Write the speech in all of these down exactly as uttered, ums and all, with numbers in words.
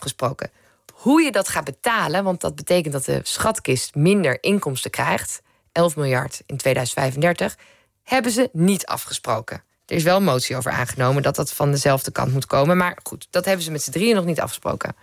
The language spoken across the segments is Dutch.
afgesproken. Hoe je dat gaat betalen, want dat betekent dat de schatkist minder inkomsten krijgt, elf miljard in tweeduizend vijfendertig, hebben ze niet afgesproken. Er is wel een motie over aangenomen dat dat van dezelfde kant moet komen. Maar goed, dat hebben ze met z'n drieën nog niet afgesproken.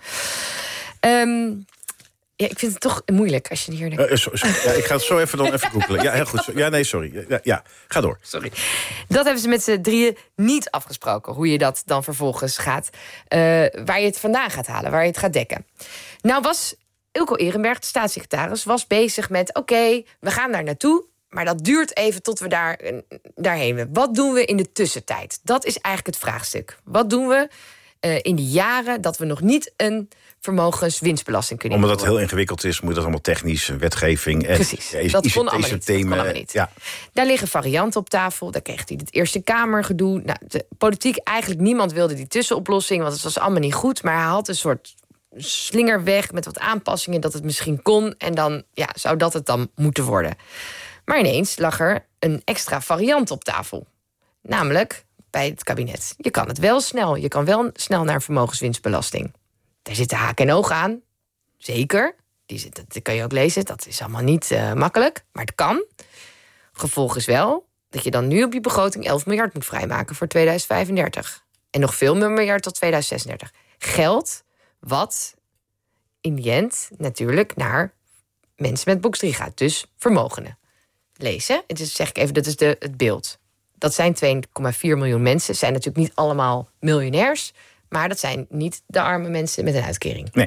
Um, ja, ik vind het toch moeilijk als je hier denkt. Uh, so, so, ja, ik ga het zo even dan even googelen. Ja, heel goed. Ja, nee, sorry. Ja, ja, ga door. Sorry. Dat hebben ze met z'n drieën niet afgesproken. Hoe je dat dan vervolgens gaat. Uh, waar je het vandaan gaat halen, waar je het gaat dekken. Nou was Ilko Ehrenberg, de staatssecretaris, was bezig met oké, okay, we gaan daar naartoe. Maar dat duurt even tot we daar, daarheen. Wat doen we in de tussentijd? Dat is eigenlijk het vraagstuk. Wat doen we uh, in die jaren dat we nog niet een vermogenswinstbelasting kunnen Omdat het invoeren? heel ingewikkeld is, moet dat allemaal technisch, wetgeving. En Precies, ja, is, dat is kon het, allemaal is niet. het thema, Dat kon allemaal niet. Ja. Daar liggen varianten op tafel. Daar kreeg hij het Eerste Kamer gedoe. Nou, de politiek, eigenlijk niemand wilde die tussenoplossing, want het was allemaal niet goed. Maar hij had een soort slingerweg met wat aanpassingen dat het misschien kon. En dan ja, zou dat het dan moeten worden. Maar ineens lag er een extra variant op tafel. Namelijk bij het kabinet. Je kan het wel snel. Je kan wel snel naar vermogenswinstbelasting. Daar zitten haken en ogen aan. Zeker. Die zit, dat kan je ook lezen. Dat is allemaal niet uh, makkelijk. Maar het kan. Gevolg is wel dat je dan nu op je begroting elf miljard moet vrijmaken voor tweeduizend vijfendertig. En nog veel meer miljard tot tweeduizend zesendertig. Geld wat in die end natuurlijk naar mensen met box drie gaat. Dus vermogenen. Lezen. En dus zeg ik even, dat is de, het beeld. Dat zijn twee komma vier miljoen mensen. Zijn natuurlijk niet allemaal miljonairs. Maar dat zijn niet de arme mensen met een uitkering. Nee.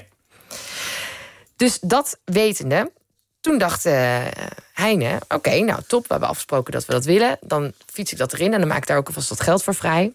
Dus dat wetende, toen dacht uh, Heine, oké, okay, nou top, we hebben afgesproken dat we dat willen. Dan fiets ik dat erin en dan maak ik daar ook alvast wat geld voor vrij.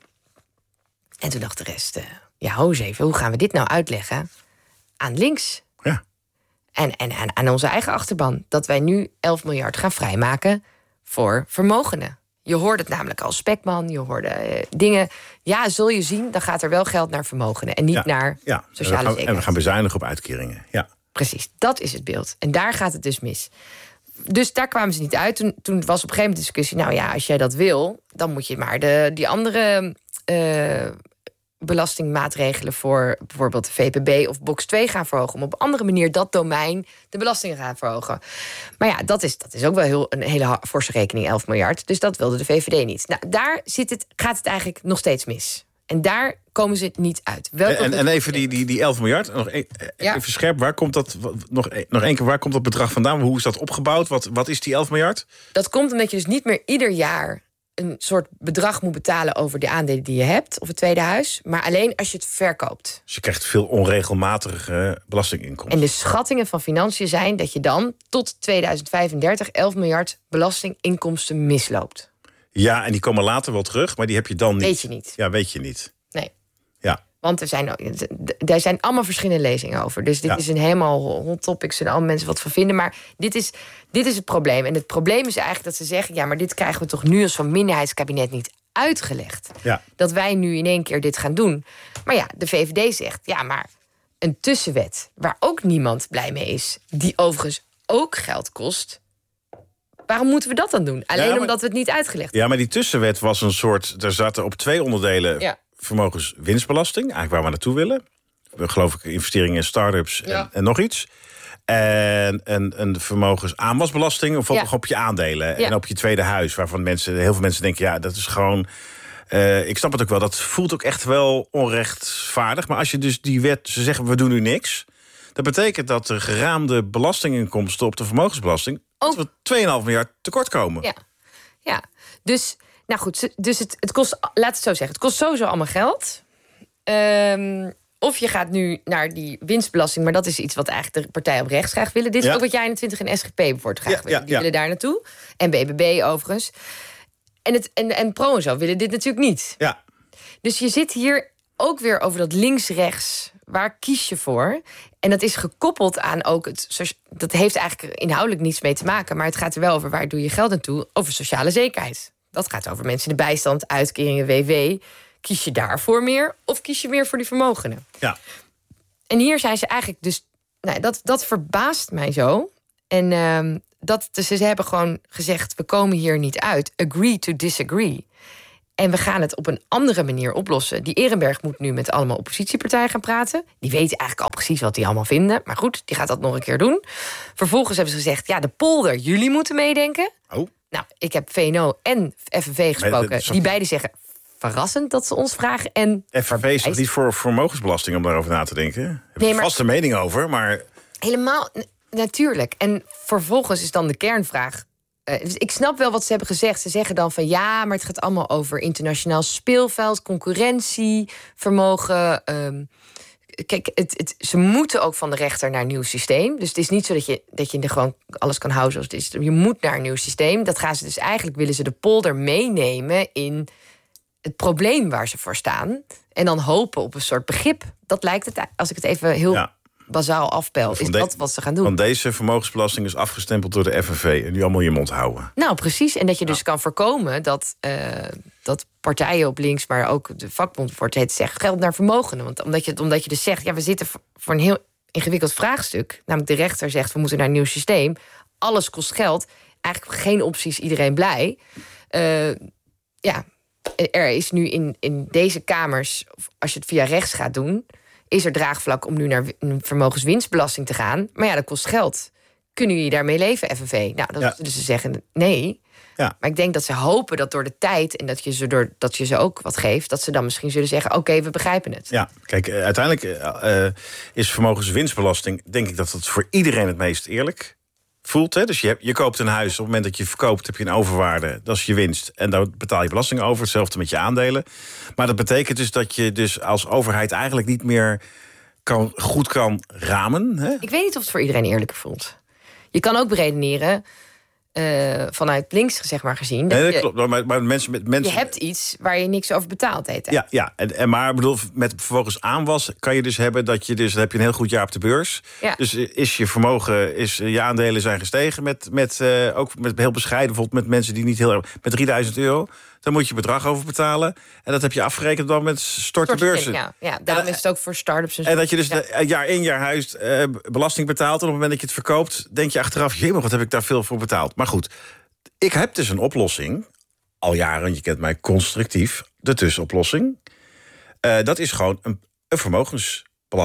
En toen dacht de rest, uh, ja, ho eens even, hoe gaan we dit nou uitleggen aan links? Ja. En, en, en aan onze eigen achterban. Dat wij nu elf miljard gaan vrijmaken voor vermogenen. Je hoorde het namelijk als Spekman, je hoorde uh, dingen. Ja, zul je zien, dan gaat er wel geld naar vermogenen. En niet ja, naar ja. sociale en we, gaan, zekerheid. en we gaan bezuinigen op uitkeringen. Ja. Precies, dat is het beeld. En daar gaat het dus mis. Dus daar kwamen ze niet uit. Toen, toen was op een gegeven moment discussie. Nou ja, als jij dat wil, dan moet je maar de, die andere uh, belastingmaatregelen voor bijvoorbeeld de V P B of box twee gaan verhogen. Om op een andere manier dat domein de belastingen gaan verhogen. Maar ja, dat is, dat is ook wel heel, een hele forse rekening, elf miljard. Dus dat wilde de V V D niet. Nou, daar zit het, gaat het eigenlijk nog steeds mis. En daar komen ze niet uit. Welk En, en even die, die, die elf miljard, nog een, ja. even scherp, waar komt dat, nog, nog één keer, waar komt dat bedrag vandaan? Hoe is dat opgebouwd? Wat, wat is die elf miljard? Dat komt omdat je dus niet meer ieder jaar een soort bedrag moet betalen over de aandelen die je hebt, of het tweede huis, maar alleen als je het verkoopt. Dus je krijgt veel onregelmatige belastinginkomsten. En de schattingen van Financiën zijn dat je dan tot tweeduizend vijfendertig elf miljard belastinginkomsten misloopt. Ja, en die komen later wel terug, maar die heb je dan niet. Weet je niet. Ja, weet je niet. Nee. Ja. Want er zijn, er zijn allemaal verschillende lezingen over. Dus dit ja. is een helemaal hot topic. Zullen allemaal mensen wat van vinden. Maar dit is, dit is het probleem. En het probleem is eigenlijk dat ze zeggen, ja, maar dit krijgen we toch nu als van minderheidskabinet niet uitgelegd. Ja. Dat wij nu in één keer dit gaan doen. Maar ja, de V V D zegt, ja, maar een tussenwet waar ook niemand blij mee is, die overigens ook geld kost, waarom moeten we dat dan doen? Alleen ja, maar, omdat we het niet uitgelegd hebben. Ja, maar die tussenwet was een soort, er zaten op twee onderdelen ja. vermogenswinstbelasting, eigenlijk waar we naartoe willen. Geloof ik, investeringen in start-ups ja. en, en nog iets. En een, een vermogensaanwasbelasting of op, ja. op je aandelen ja. en op je tweede huis, waarvan mensen, heel veel mensen denken, ja, dat is gewoon, uh, ik snap het ook wel, dat voelt ook echt wel onrechtvaardig. Maar als je dus die wet, ze zeggen, we doen nu niks, dat betekent dat de geraamde belastinginkomsten op de vermogensbelasting ook we twee komma vijf miljard tekort komen. Ja, ja. Dus, nou goed, dus het, het kost, laat het zo zeggen, het kost sowieso allemaal geld. Um, of je gaat nu naar die winstbelasting, maar dat is iets wat eigenlijk de partij op rechts graag willen. Dit is ja. ook wat jij eenentwintig en S G P bijvoorbeeld graag ja, willen. Die ja, ja. willen daar naartoe. En B B B overigens. En, het, en, en Pro en zo willen dit natuurlijk niet. Ja. Dus je zit hier ook weer over dat links-rechts. Waar kies je voor? En dat is gekoppeld aan ook het. Dat heeft eigenlijk inhoudelijk niets mee te maken. Maar het gaat er wel over waar doe je geld naartoe? Over sociale zekerheid. Dat gaat over mensen in de bijstand, uitkeringen, W W. Kies je daarvoor meer? Of kies je meer voor die vermogenen? Ja. En hier zijn ze eigenlijk dus. Nou, dat, dat verbaast mij zo. En uh, dat, dus ze hebben gewoon gezegd, we komen hier niet uit. Agree to disagree. En we gaan het op een andere manier oplossen. Die Ehrenberg moet nu met allemaal oppositiepartijen gaan praten. Die weten eigenlijk al precies wat die allemaal vinden. Maar goed, die gaat dat nog een keer doen. Vervolgens hebben ze gezegd, ja, de polder, jullie moeten meedenken. Oh. Nou, ik heb V N O en F N V gesproken. Toch... Die beiden zeggen, verrassend dat ze ons vragen. En F N V is toch niet voor vermogensbelasting om daarover na te denken? Heb je nee, maar... vast een mening over, maar... Helemaal, n- natuurlijk. En vervolgens is dan de kernvraag... Uh, dus ik snap wel wat ze hebben gezegd. Ze zeggen dan van ja, maar het gaat allemaal over internationaal speelveld, concurrentie, vermogen. Um, kijk, het, het, ze moeten ook van de rechter naar een nieuw systeem. Dus het is niet zo dat je, dat je er gewoon alles kan houden zoals het is. Je moet naar een nieuw systeem. Dat gaan ze dus eigenlijk, willen ze de polder meenemen in het probleem waar ze voor staan. En dan hopen op een soort begrip. Dat lijkt het, als ik het even heel... Ja. bazaal afpel, is dat wat ze gaan doen. Want deze vermogensbelasting is afgestempeld door de F N V... en nu allemaal je mond houden. Nou, precies. En dat je dus ja. kan voorkomen dat, uh, dat partijen op links... maar ook de vakbond wordt het zegt geld naar vermogenden. Want omdat je, omdat je dus zegt, ja, we zitten voor een heel ingewikkeld vraagstuk. Namelijk de rechter zegt, we moeten naar een nieuw systeem. Alles kost geld. Eigenlijk geen opties, iedereen blij. Uh, ja, er is nu in, in deze kamers, als je het via rechts gaat doen... is er draagvlak om nu naar een vermogenswinstbelasting te gaan. Maar ja, dat kost geld. Kunnen jullie daarmee leven, F N V? Nou, dan ja. zullen ze zeggen nee. Ja. Maar ik denk dat ze hopen dat door de tijd... en dat je ze, door, dat je ze ook wat geeft... dat ze dan misschien zullen zeggen, oké, okay, we begrijpen het. Ja, kijk, uiteindelijk uh, is vermogenswinstbelasting... denk ik dat het voor iedereen het meest eerlijk voelt. Hè? Dus je, hebt, je koopt een huis, op het moment dat je verkoopt... heb je een overwaarde, dat is je winst. En daar betaal je belasting over, hetzelfde met je aandelen. Maar dat betekent dus dat je dus als overheid... eigenlijk niet meer kan, goed kan ramen. Hè? Ik weet niet of het voor iedereen eerlijker voelt. Je kan ook beredeneren... Uh, vanuit links, zeg maar, gezien. Nee, dat je, klopt. Maar, maar mensen, met mensen... Je hebt iets waar je niks over betaalt, heet het. Ja, ja. En, en maar bedoel, met vervolgens aanwas kan je dus hebben dat je dus... dan heb je een heel goed jaar op de beurs. Ja. Dus is je vermogen, is, je aandelen zijn gestegen... met, met uh, ook met heel bescheiden, bijvoorbeeld met mensen die niet heel erg... met drieduizend euro. Dan moet je bedrag over betalen. En dat heb je afgerekend dan met storten beurzen. Ja, ja, daarom is het ook voor start-ups. En, en dat je dus ja. de, jaar in jaar huis uh, belasting betaalt... en op het moment dat je het verkoopt, denk je achteraf... jemig, wat heb ik daar veel voor betaald. Maar goed, ik heb dus een oplossing. Al jaren, je kent mij constructief. De tussenoplossing. Uh, dat is gewoon een, een vermogensbelasting.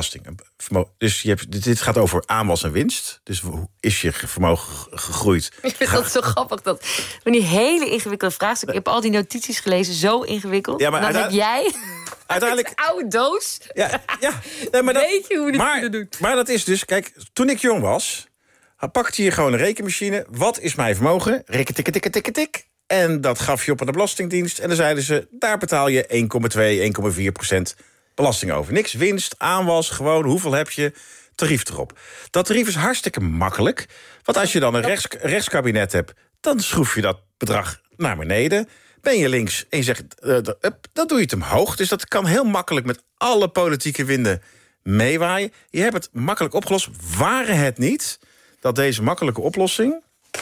Dus je hebt, dit gaat over aanwas en winst. Dus hoe is je vermogen gegroeid? Ik vind dat zo grappig. Dat van die hele ingewikkelde vraagstukken. Ik heb al die notities gelezen, zo ingewikkeld. Ja, maar dan heb jij uiteindelijk een oude doos. Ja, ja. Nee, maar dat, weet je hoe dit maar, doet? Maar dat is dus, kijk, toen ik jong was... pakte je gewoon een rekenmachine. Wat is mijn vermogen? Rikken, tikken, tikken, tikken, tik. En dat gaf je op aan de Belastingdienst. En dan zeiden ze, daar betaal je één komma twee, één komma vier procent belasting over. Niks winst, aanwas, gewoon hoeveel heb je, tarief erop. Dat tarief is hartstikke makkelijk. Want als je dan een rechts, rechtskabinet hebt... dan schroef je dat bedrag naar beneden. Ben je links en je zegt, uh, dan doe je het omhoog. Dus dat kan heel makkelijk met alle politieke winden meewaaien. Je hebt het makkelijk opgelost. Waren het niet dat deze makkelijke oplossing...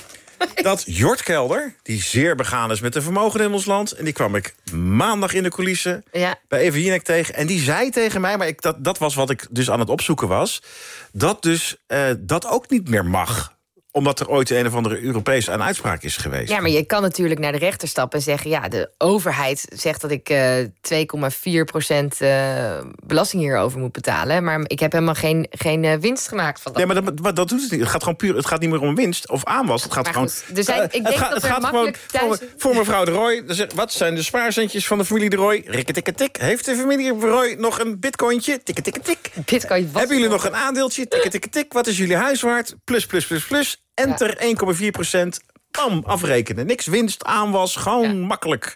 dat Jort Kelder, die zeer begaan is met de vermogen in ons land... en die kwam ik maandag in de coulissen ja. bij Eva Jinek tegen... en die zei tegen mij, maar ik, dat, dat was wat ik dus aan het opzoeken was... dat dus uh, dat ook niet meer mag... omdat er ooit een of andere Europese aan uitspraak is geweest. Ja, maar je kan natuurlijk naar de rechter stappen en zeggen... ja, de overheid zegt dat ik uh, twee komma vier procent uh, belasting hierover moet betalen... maar ik heb helemaal geen, geen uh, winst gemaakt van dat. Ja, maar dat, maar dat doet het niet. Het gaat gewoon puur. Het gaat niet meer om winst of aanwas. Het gaat maar gewoon. Goed, er zijn, uh, ik denk het gaat, dat het gaat gewoon thuis... voor, voor mevrouw de Rooij. Wat zijn de spaarcentjes van de familie de Rooij? Rikketikketik. Heeft de familie de Rooij nog een bitcointje? Tikketikketik. Bitcoin. Hebben jullie nog een aandeeltje? Tikketikketik. Wat is jullie huis waard? Plus, plus, plus, plus. Enter ja. één komma vier procent. Bam, afrekenen. Niks winst, aanwas, gewoon ja. makkelijk.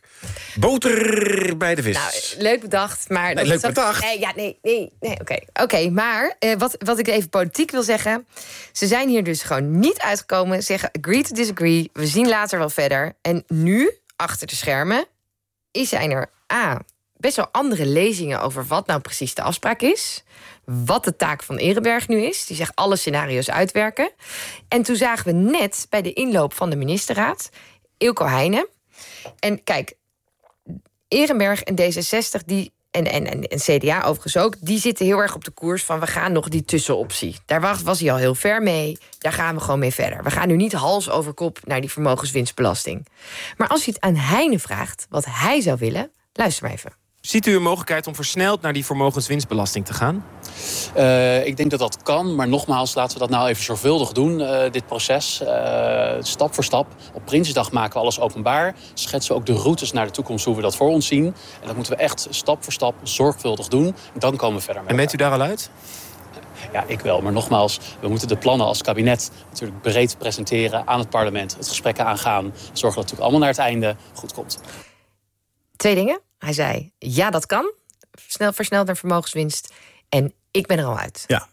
Boter bij de vis. Nou, leuk bedacht, maar... Nee, dat leuk is ook, bedacht. Nee, ja, nee, nee, nee oké. Okay. Oké, okay, maar uh, wat, wat ik even politiek wil zeggen... ze zijn hier dus gewoon niet uitgekomen. Zeggen agree to disagree. We zien later wel verder. En nu, achter de schermen... zijn er A, best wel andere lezingen over wat nou precies de afspraak is... wat de taak van Ehrenberg nu is. Die zegt alle scenario's uitwerken. En toen zagen we net bij de inloop van de ministerraad... Eelco Heijnen. En kijk, Ehrenberg en D zesenzestig... die en, en, en, en C D A overigens ook, die zitten heel erg op de koers van we gaan nog die tussenoptie. Daar was, was hij al heel ver mee. Daar gaan we gewoon mee verder. We gaan nu niet hals over kop naar die vermogenswinstbelasting. Maar als je het aan Heine vraagt wat hij zou willen, luister maar even. Ziet u een mogelijkheid om versneld naar die vermogenswinstbelasting te gaan? Uh, ik denk dat dat kan, maar nogmaals, laten we dat nou even zorgvuldig doen, uh, dit proces. Uh, stap voor stap. Op Prinsjesdag maken we alles openbaar. Schetsen we ook de routes naar de toekomst, hoe we dat voor ons zien. En dat moeten we echt stap voor stap zorgvuldig doen. Dan komen we verder met. En bent u daar al uit? Ja, ik wel. Maar nogmaals, we moeten de plannen als kabinet natuurlijk breed presenteren aan het parlement. Het gesprek aangaan. Zorgen dat het natuurlijk allemaal naar het einde goed komt. Twee dingen. Hij zei, ja, dat kan. Snel, versneld naar vermogenswinst. En ik ben er al uit. Ja.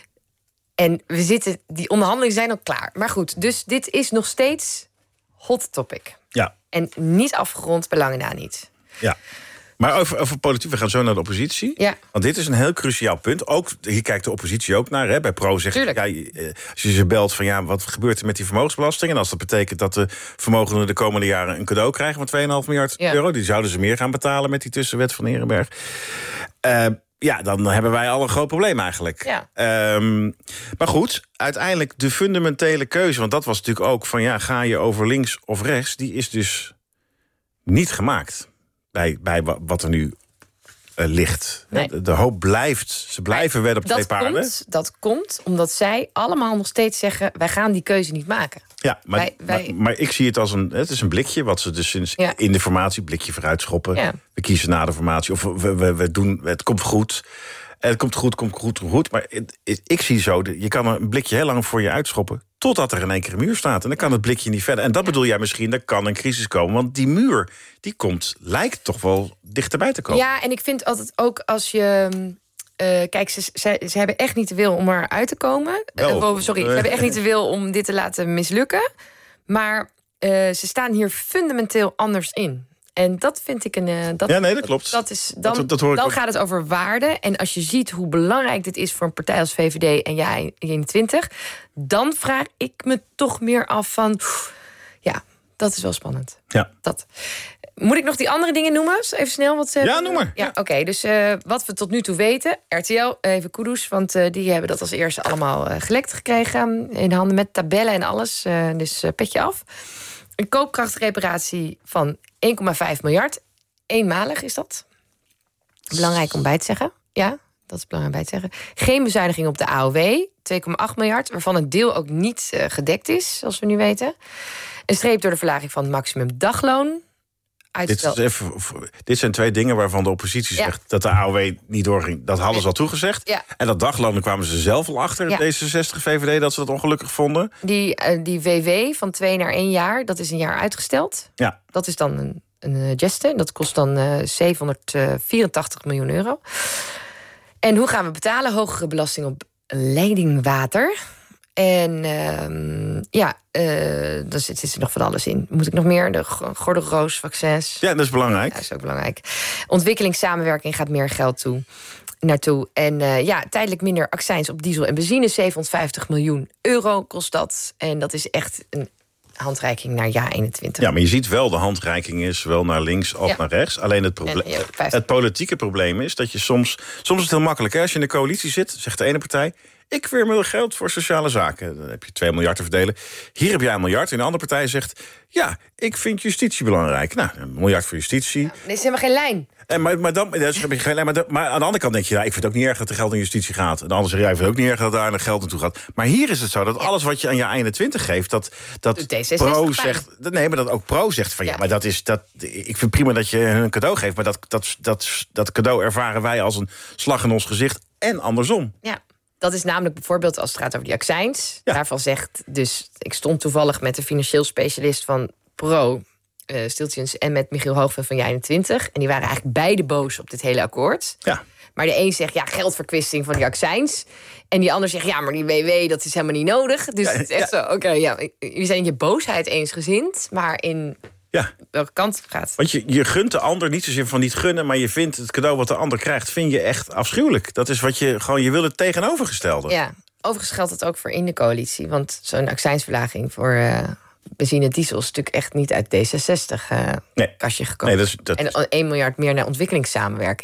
En we zitten, die onderhandelingen zijn al klaar. Maar goed, dus dit is nog steeds hot topic. Ja. En niet afgerond, bij lange na niet. Ja. Maar over, over politiek, we gaan zo naar de oppositie. Ja. Want dit is een heel cruciaal punt. Ook, hier kijkt de oppositie ook naar. Hè. Bij Pro zegt, ja, als je ze belt van ja, wat gebeurt er met die vermogensbelasting? En als dat betekent dat de vermogenden de komende jaren een cadeau krijgen van twee komma vijf miljard ja. euro, die zouden ze meer gaan betalen met die tussenwet van Ehrenberg. Uh, ja, dan hebben wij al een groot probleem eigenlijk. Ja. Um, maar goed, uiteindelijk de fundamentele keuze, want dat was natuurlijk ook van ja, ga je over links of rechts, die is dus niet gemaakt. Bij, bij wat er nu uh, ligt. Nee. De, de hoop blijft. Ze blijven wedden op twee paarden. Komt, dat komt omdat zij allemaal nog steeds zeggen, wij gaan die keuze niet maken. Ja, maar, wij, wij... maar, maar ik zie het als een, het is een blikje wat ze dus sinds ja. in de formatie, blikje vooruit schoppen. Ja. We kiezen na de formatie of we, we, we doen, het komt goed. Het komt goed, komt goed, komt goed. Maar het, het, ik zie zo, je kan een blikje heel lang voor je uitschoppen, totdat er in één keer een muur staat. En dan kan het blikje niet verder. En dat bedoel jij misschien, er kan een crisis komen. Want die muur, die komt, lijkt toch wel dichterbij te komen. Ja, en ik vind altijd ook als je... Uh, kijk, ze, ze, ze hebben echt niet de wil om eruit te komen. Uh, sorry, ze hebben echt niet de wil om dit te laten mislukken. Maar uh, ze staan hier fundamenteel anders in. En dat vind ik een... Uh, dat, ja, nee, dat klopt. Dat is, dan dat, dat hoor ik dan ook. Gaat het over waarde. En als je ziet hoe belangrijk dit is voor een partij als V V D en jij eenentwintig... dan vraag ik me toch meer af van... Ja, dat is wel spannend. Ja. Dat. Moet ik nog die andere dingen noemen? Even snel. Wat ze ja, noem maar. Ja, oké. Okay, dus uh, wat we tot nu toe weten. R T L, even kudos, want uh, die hebben dat als eerste allemaal uh, gelekt gekregen. In handen met tabellen en alles. Uh, dus uh, petje af. Een koopkrachtreparatie van één komma vijf miljard. Eenmalig is dat. Belangrijk om bij te zeggen. Ja, dat is belangrijk bij te zeggen. Geen bezuiniging op de A O W. twee komma acht miljard, waarvan een deel ook niet uh, gedekt is, zoals we nu weten. Een streep door de verlaging van het maximum dagloon. Dit, is even, dit zijn twee dingen waarvan de oppositie ja. zegt dat de A O W niet doorging. Dat hadden ze al toegezegd. Ja. En dat dagloon, daar kwamen ze zelf al achter, ja. D zesenzestig, V V D, dat ze dat ongelukkig vonden. Die, uh, die W W van twee naar één jaar, dat is een jaar uitgesteld. Ja. Dat is dan een, een geste. Dat kost dan uh, zevenhonderdvierentachtig miljoen euro. En hoe gaan we betalen? Hogere belasting op leidingwater. En uh, ja, uh, daar zit, zit er nog van alles in. Moet ik nog meer? De gordelroosvaccins. Ja, dat is belangrijk. Ja, dat is ook belangrijk. Ontwikkelingssamenwerking gaat meer geld toe, naartoe. En uh, ja, tijdelijk minder accijns op diesel en benzine. zevenhonderdvijftig miljoen euro kost dat. En dat is echt een handreiking naar jaar eenentwintig. Ja, maar je ziet wel, de handreiking is wel naar links of ja. naar rechts. Alleen het, proble- ja, het politieke probleem is dat je soms... Soms is het heel makkelijk. Hè? Als je in de coalitie zit, zegt de ene partij... ik weer meer geld voor sociale zaken. Dan heb je twee miljard te verdelen. Hier heb jij een miljard. En de andere partij zegt... ja, ik vind justitie belangrijk. Nou, een miljard voor justitie. Ja, er is helemaal geen lijn. En, maar, maar, dan, dus heb je geen lijn maar, dan, maar aan de andere kant denk je... Nou, ik vind het ook niet erg dat er geld in justitie gaat. En de andere zegt, ja, ik vind het ook niet erg dat daar geld naartoe gaat. Maar hier is het zo dat ja. alles wat je aan je eenentwintig geeft... dat, dat Pro zegt... Nee, maar dat ook Pro zegt van... ja, ja maar dat is... Dat, ik vind prima dat je hun een cadeau geeft... maar dat, dat, dat, dat cadeau ervaren wij als een slag in ons gezicht... en andersom. Ja. Dat is namelijk bijvoorbeeld als het gaat over die accijns. Ja. Daarvan zegt dus... Ik stond toevallig met de financieel specialist van Pro... Uh, Stiltjens en met Michiel Hoogveld van J eenentwintig. En die waren eigenlijk beide boos op dit hele akkoord. Ja. Maar de een zegt, ja, geldverkwisting van die accijns. En die ander zegt, ja, maar die W W, dat is helemaal niet nodig. Dus ja, het is echt ja. zo, oké, okay, ja, jullie zijn in je boosheid eensgezind... maar in... Ja. Welke kant het gaat. Want je, je gunt de ander niet zozeer van niet gunnen... maar je vindt het cadeau wat de ander krijgt... vind je echt afschuwelijk. Dat is wat je gewoon... je wil het tegenovergestelde. Ja, overigens geldt het ook voor in de coalitie. Want zo'n accijnsverlaging voor uh, benzine en diesel... is natuurlijk echt niet uit D zesenzestig uh, nee. kastje gekomen. Nee, dat is, dat... En één miljard meer naar ontwikkelingssamenwerking...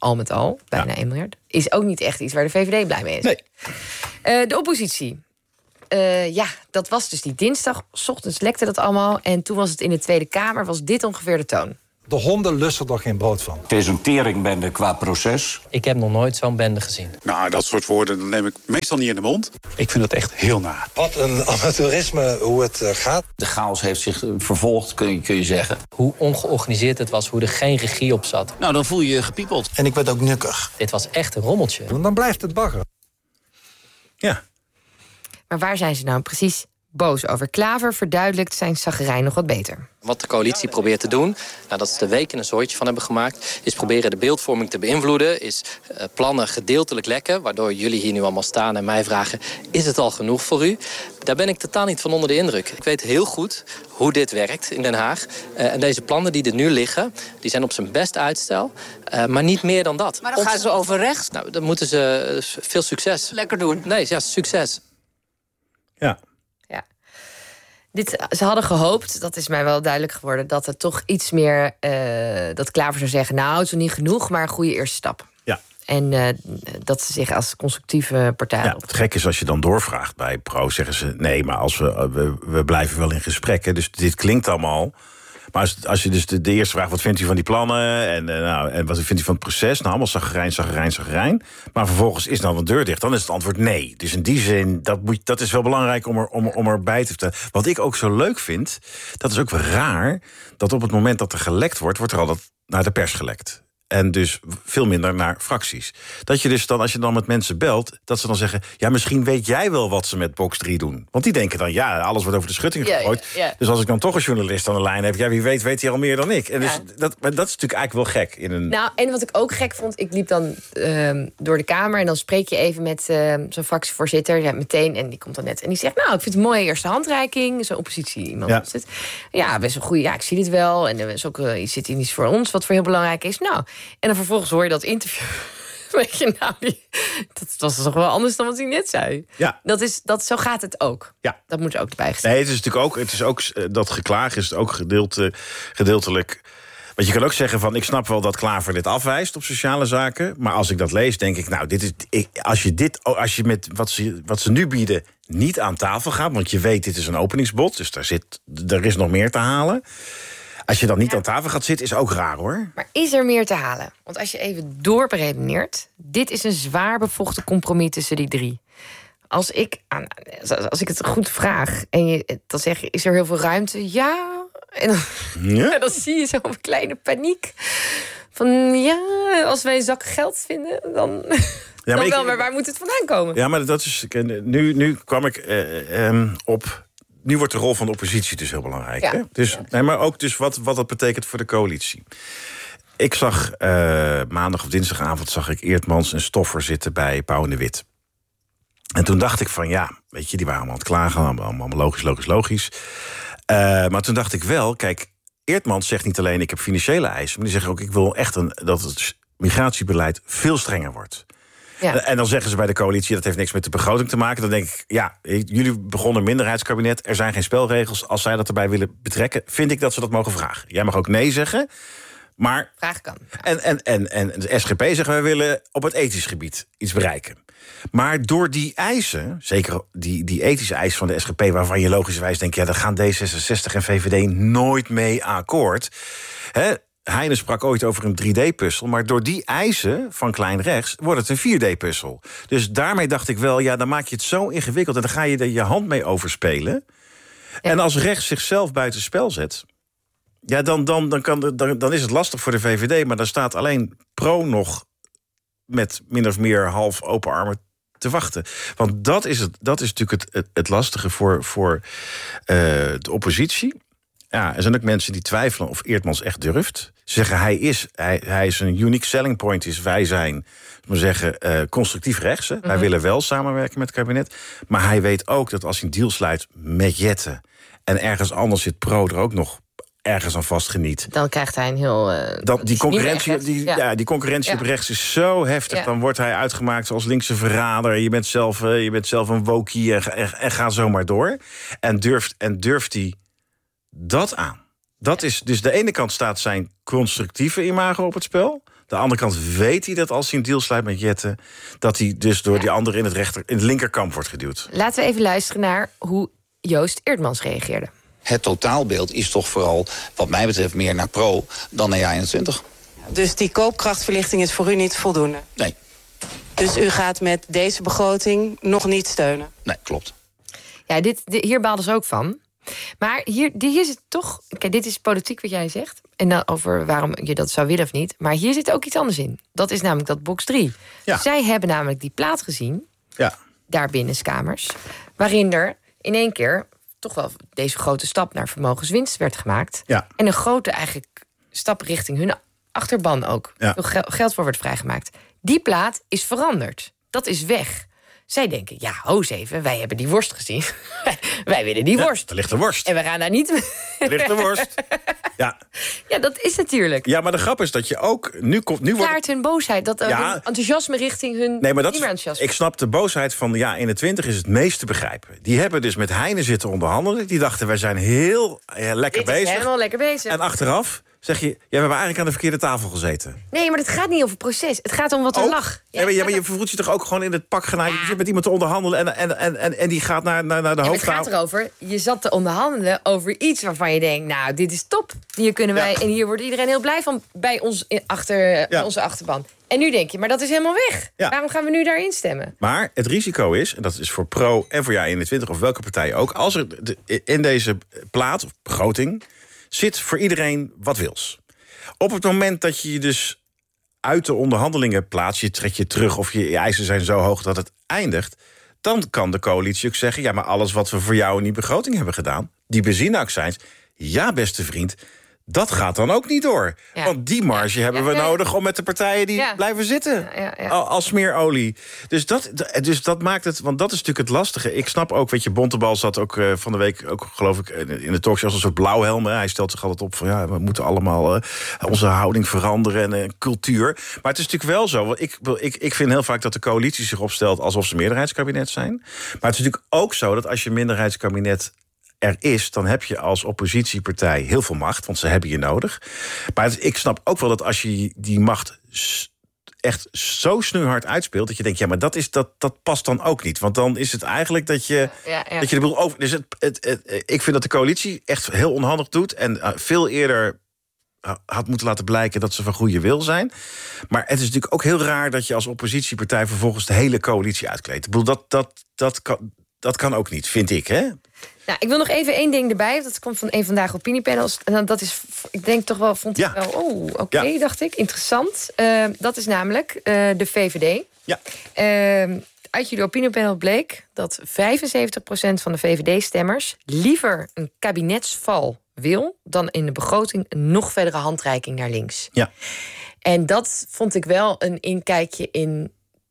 al met al, bijna ja. één miljard... is ook niet echt iets waar de V V D blij mee is. Nee. Uh, de oppositie. Uh, ja, dat was dus die dinsdag. 's Ochtends lekte dat allemaal. En toen was het in de Tweede Kamer, was dit ongeveer de toon. De honden lusten er geen brood van. Het is een teringbende qua proces. Ik heb nog nooit zo'n bende gezien. Nou, dat soort woorden neem ik meestal niet in de mond. Ik vind dat echt heel naar. Wat een amateurisme hoe het uh, gaat. De chaos heeft zich vervolgd, kun je, kun je zeggen. Hoe ongeorganiseerd het was, hoe er geen regie op zat. Nou, dan voel je je gepiepeld. En ik werd ook nukkig. Dit was echt een rommeltje. Dan blijft het bagger. Ja. Maar waar zijn ze nou precies boos over? Klaver verduidelijkt zijn chaggerijn nog wat beter. Wat de coalitie probeert te doen, nadat ze er weken een zooitje van hebben gemaakt, is proberen de beeldvorming te beïnvloeden, is uh, plannen gedeeltelijk lekken, waardoor jullie hier nu allemaal staan en mij vragen, is het al genoeg voor u? Daar ben ik totaal niet van onder de indruk. Ik weet heel goed hoe dit werkt in Den Haag. Uh, en deze plannen die er nu liggen, die zijn op zijn best uitstel, uh, maar niet meer dan dat. Maar dan gaan ze over rechts. Nou, dan moeten ze uh, veel succes. Lekker doen. Nee, ja, succes. Ja. Dit, ze hadden gehoopt, dat is mij wel duidelijk geworden, dat het toch iets meer, uh, dat Klaver zou zeggen, nou, het is nog niet genoeg, maar een goede eerste stap. Ja. En uh, dat ze zich als constructieve partij... Ja, het gek is als je dan doorvraagt bij Pro, zeggen ze, nee, maar als we, we, we blijven wel in gesprek. Hè, dus dit klinkt allemaal. Maar als, als je dus de, de eerste vraagt, wat vindt u van die plannen? En, uh, nou, en wat vindt u van het proces? Nou, allemaal chaggerijn, chaggerijn, chaggerijn. Maar vervolgens is dan de deur dicht. Dan is het antwoord nee. Dus in die zin, dat, moet, dat is wel belangrijk om, er, om, om erbij te vertellen. Wat ik ook zo leuk vind, dat is ook wel raar, dat op het moment dat er gelekt wordt, wordt er altijd naar de pers gelekt. En dus veel minder naar fracties. Dat je dus dan, als je dan met mensen belt, dat ze dan zeggen, ja, misschien weet jij wel wat ze met box drie doen. Want die denken dan, ja, alles wordt over de schutting gegooid. Ja, ja, ja. Dus als ik dan toch een journalist aan de lijn heb, ja, wie weet, weet hij al meer dan ik. En dus ja. dat, maar dat is natuurlijk eigenlijk wel gek. In een... Nou, en wat ik ook gek vond, ik liep dan uh, door de Kamer en dan spreek je even met uh, zo'n fractievoorzitter, ja, meteen, en die komt dan net. En die zegt, nou, ik vind het een mooie eerste handreiking. Zo'n oppositie iemand. Ja, het. ja best wel goed. Ja, ik zie dit wel. En er is ook uh, iets zit in iets voor ons, wat voor heel belangrijk is. Nou, en dan vervolgens hoor je dat interview. Weet je, nou, die, dat was toch wel anders dan wat hij net zei. Ja. Dat is, dat, zo gaat het ook. Ja. Dat moet ook erbij gezegd. Nee, het is natuurlijk ook, het is ook dat geklaag is het ook gedeelte, gedeeltelijk. Want je kan ook zeggen van, ik snap wel dat Klaver dit afwijst op sociale zaken. Maar als ik dat lees, denk ik, nou, dit is, ik, als je dit, als je met wat ze, wat ze nu bieden niet aan tafel gaat, want je weet, dit is een openingsbod, dus daar zit, er is nog meer te halen. Als je dan niet ja. aan tafel gaat zitten, is ook raar, hoor. Maar is er meer te halen? Want als je even doorberedeneert, dit is een zwaar bevochten compromis tussen die drie. Als ik, aan, als ik het goed vraag en je, dan zeg je, is er heel veel ruimte? Ja. En dan, ja? dan zie je zo'n kleine paniek. Van ja, als wij een zak geld vinden, dan... Ja, maar dan wel, ik, maar waar moet het vandaan komen? Ja, maar dat is... Nu, nu kwam ik uh, um, op... Nu wordt de rol van de oppositie dus heel belangrijk. Ja. Hè? Dus, ja. nee, maar ook dus wat, wat dat betekent voor de coalitie. Ik zag uh, maandag of dinsdagavond zag ik Eertmans en Stoffer zitten bij Pauw en de Wit. En toen dacht ik van ja, weet je, die waren allemaal aan het klagen. Allemaal, allemaal logisch, logisch, logisch. Uh, maar toen dacht ik wel, kijk, Eertmans zegt niet alleen ik heb financiële eisen, maar die zeggen ook ik wil echt een, dat het migratiebeleid veel strenger wordt. Ja. En dan zeggen ze bij de coalitie, dat heeft niks met de begroting te maken. Dan denk ik, ja, jullie begonnen een minderheidskabinet. Er zijn geen spelregels. Als zij dat erbij willen betrekken, vind ik dat ze dat mogen vragen. Jij mag ook nee zeggen, maar... Vraag kan. Ja. En, en, en, en de S G P zegt, wij willen op het ethisch gebied iets bereiken. Maar door die eisen, zeker die, die ethische eisen van de S G P... waarvan je logischerwijs denkt, ja, daar gaan D zesenzestig en V V D nooit mee akkoord... Hè? Heine sprak ooit over een drie D-puzzel... maar door die eisen van klein rechts wordt het een vier D-puzzel. Dus daarmee dacht ik wel, ja, dan maak je het zo ingewikkeld... en dan ga je er je hand mee overspelen. Ja. En als rechts zichzelf buitenspel zet... ja, dan, dan, dan, kan de, dan, dan is het lastig voor de V V D... maar dan staat alleen Pro nog met min of meer half open armen te wachten. Want dat is, het, dat is natuurlijk het, het, het lastige voor, voor uh, de oppositie... Ja, er zijn ook mensen die twijfelen of Eertmans echt durft. Ze zeggen, hij is, hij, hij is een unique selling point. Is wij zijn, we zeggen, uh, constructief rechts. Mm-hmm. Wij willen wel samenwerken met het kabinet. Maar hij weet ook dat als hij een deal sluit met Jette... en ergens anders zit Pro er ook nog ergens aan vastgeniet... dan krijgt hij een heel... Uh, dat, die, concurrentie, die, ja. Ja, die concurrentie ja. op rechts is zo heftig. Ja. Dan wordt hij uitgemaakt als linkse verrader. Je bent zelf, uh, je bent zelf een wokie en, en, en ga zo maar door. En durft, en durft hij... dat aan. Dat is, dus de ene kant staat zijn constructieve imago op het spel. De andere kant weet hij dat als hij een deal sluit met Jette, dat hij dus door ja. die andere in het, rechter, in het linkerkamp wordt geduwd. Laten we even luisteren naar hoe Joost Eerdmans reageerde. Het totaalbeeld is toch vooral, wat mij betreft, meer naar pro dan naar Ja eenentwintig. Dus die koopkrachtverlichting is voor u niet voldoende? Nee. Dus u gaat met deze begroting nog niet steunen? Nee, klopt. Ja, dit, dit, hier baalden ze ook van. Maar hier, hier zit toch... Kijk, dit is politiek wat jij zegt. En dan over waarom je dat zou willen of niet. Maar hier zit ook iets anders in. Dat is namelijk dat box drie. Ja. Zij hebben namelijk die plaat gezien. Ja. Daar binnenskamers. Waarin er in één keer toch wel deze grote stap naar vermogenswinst werd gemaakt. Ja. En een grote eigenlijk stap richting hun achterban ook. Ja. Veel geld voor wordt vrijgemaakt. Die plaat is veranderd. Dat is weg. Zij denken, ja, ho eens even, wij hebben die worst gezien. Wij willen die ja, worst. Er ligt een worst. En we gaan daar niet... Er ligt een worst. Ja. Ja, dat is natuurlijk. Ja, maar de grap is dat je ook... Nu komt, nu wordt Klaart hun boosheid, dat ja. hun enthousiasme richting hun nee, maar dat enthousiasme. Ik snap de boosheid van de Ja eenentwintig is het meest te begrijpen. Die hebben dus met Heine zitten onderhandelen. Die dachten, wij zijn heel eh, lekker Dit bezig. is helemaal lekker bezig. En achteraf zeg je, ja, we hebben eigenlijk aan de verkeerde tafel gezeten. Nee, maar het gaat niet over proces. Het gaat om wat er Ook? lag. Ja, ja, maar, ja, maar je voelt je toch ook gewoon in het pak genaaid. Ja. Je zit met iemand te onderhandelen en, en, en, en, en die gaat naar, naar, naar de ja, hoofdtafel. Het gaat erover, je zat te onderhandelen over iets waarvan je denkt, nou, dit is top. Hier kunnen wij, ja. En hier wordt iedereen heel blij van bij, ons achter, ja. bij onze achterban. En nu denk je, maar dat is helemaal weg. Ja. Waarom gaan we nu daarin stemmen? Maar het risico is, en dat is voor Pro en voor Ja eenentwintig... of welke partij ook, als er in deze plaat of begroting zit voor iedereen wat wils. Op het moment dat je je dus uit de onderhandelingen plaatst, je trekt je terug of je eisen zijn zo hoog dat het eindigt, dan kan de coalitie ook zeggen, ja, maar alles wat we voor jou in die begroting hebben gedaan, die benzineaccijns, ja, beste vriend, dat gaat dan ook niet door. Ja. Want die marge ja. hebben ja, we ja. nodig om met de partijen die ja. blijven zitten. Ja, ja, ja. Als smeerolie. Dus dat, dus dat maakt het... Want dat is natuurlijk het lastige. Ik snap ook, weet je, Bontebal zat ook uh, van de week, ook geloof ik, in de talkshow als een soort blauwhelm. Hij stelt zich altijd op van, ja, we moeten allemaal uh, onze houding veranderen en uh, cultuur. Maar het is natuurlijk wel zo. Want ik, ik, ik vind heel vaak dat de coalitie zich opstelt alsof ze meerderheidskabinet zijn. Maar het is natuurlijk ook zo dat als je meerderheidskabinet er is, dan heb je als oppositiepartij heel veel macht, want ze hebben je nodig. Maar ik snap ook wel dat als je die macht echt zo snoeihard uitspeelt, dat je denkt, ja, maar dat, is, dat, dat past dan ook niet. Want dan is het eigenlijk dat je, ja, ja. Dat je de boel over... Dus het, het, het, ik vind dat de coalitie echt heel onhandig doet en uh, veel eerder had moeten laten blijken dat ze van goede wil zijn. Maar het is natuurlijk ook heel raar dat je als oppositiepartij vervolgens de hele coalitie uitkleedt. Ik bedoel, dat, dat, dat, kan, dat kan ook niet, vind ik, hè? Nou, ik wil nog even één ding erbij. Dat komt van een Vandaag Opiniepanels. En dat is, ik denk toch wel, vond ik ja. wel... Oh, oké, okay, ja. dacht ik. Interessant. Uh, dat is namelijk uh, de V V D. Ja. Uh, uit jullie opiniepanel bleek dat vijfenzeventig procent van de V V D-stemmers liever een kabinetsval wil dan in de begroting een nog verdere handreiking naar links. Ja. En dat vond ik wel een inkijkje in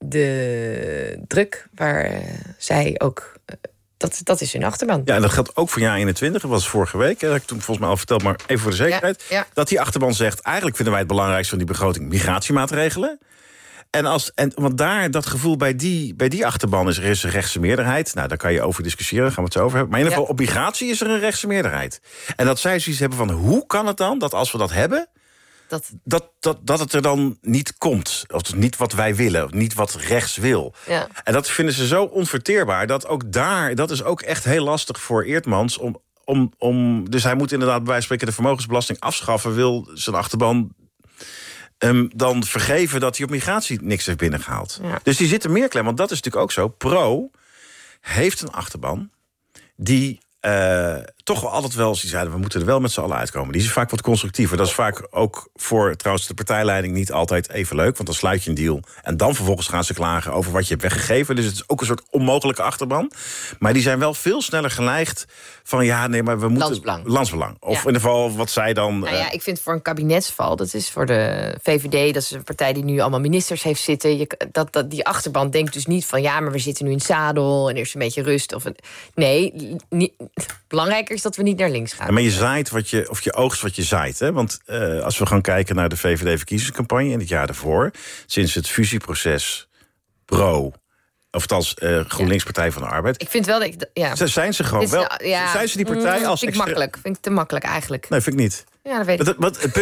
de druk waar uh, zij ook... Uh, Dat, dat is hun achterban. Ja, en dat geldt ook voor Ja eenentwintig. Dat was vorige week. Dat heb ik toen volgens mij al verteld, maar even voor de zekerheid. Ja, ja. Dat die achterban zegt, eigenlijk vinden wij het belangrijkste van die begroting migratiemaatregelen. En als, en, want daar, dat gevoel bij die, bij die achterban is, er is een rechtse meerderheid. Nou, daar kan je over discussiëren, daar gaan we het zo over hebben. Maar in ieder geval, ja. op migratie is er een rechtse meerderheid. En dat zij zoiets hebben van, hoe kan het dan dat als we dat hebben, Dat... Dat, dat, dat het er dan niet komt. Of niet wat wij willen, niet wat rechts wil. Ja. En dat vinden ze zo onverteerbaar, dat ook daar, dat is ook echt heel lastig voor Eerdmans. Om, om, om, dus hij moet inderdaad bij wijze van spreken de vermogensbelasting afschaffen, wil zijn achterban um, dan vergeven dat hij op migratie niks heeft binnengehaald. Ja. Dus die zitten meer klem, want dat is natuurlijk ook zo. Pro heeft een achterban die Uh, toch wel altijd wel, ze zeiden, we moeten er wel met z'n allen uitkomen. Die is vaak wat constructiever. Dat is vaak ook voor trouwens de partijleiding niet altijd even leuk, want dan sluit je een deal en dan vervolgens gaan ze klagen over wat je hebt weggegeven. Dus het is ook een soort onmogelijke achterban. Maar die zijn wel veel sneller geneigd van, ja, nee, maar we moeten... Landsbelang. Landsbelang. Of ja. in ieder geval wat zij dan... Nou ja, ik vind voor een kabinetsval, dat is voor de V V D, dat is een partij die nu allemaal ministers heeft zitten. Je, dat, dat, die achterban denkt dus niet van, ja, maar we zitten nu in het zadel en er is een beetje rust. Of een, nee, niet, belangrijker is dat we niet naar links gaan. Ja, maar je zaait wat je, of je oogst wat je zaait. Hè? Want uh, als we gaan kijken naar de V V D-verkiezingscampagne in het jaar daarvoor, sinds het fusieproces Pro, of althans uh, GroenLinks Partij van de Arbeid. Ik vind wel dat ik, ja. Zijn ze gewoon wel? Ja, zijn ze die partij mm, als vind ik makkelijk? Vind ik te makkelijk eigenlijk? Nee, vind ik niet. Ja, dat weet ik. Want, want het punt is,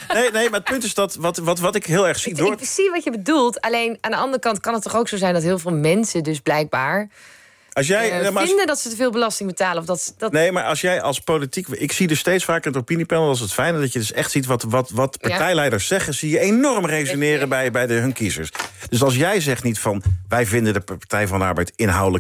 Nee, nee, maar het punt is dat wat, wat, wat ik heel erg zie... Ik, door... ik zie wat je bedoelt. Alleen aan de andere kant kan het toch ook zo zijn... dat heel veel mensen dus blijkbaar... Als jij, uh, nee, maar als... vinden dat ze te veel belasting betalen. Of dat, dat... Nee, maar als jij als politiek... Ik zie dus steeds vaker in het opiniepanel... als het fijne dat je dus echt ziet wat, wat, wat partijleiders ja. zeggen... zie je enorm resoneren bij, bij de, hun kiezers. Dus als jij zegt niet van... wij vinden de Partij van de Arbeid inhoudelijk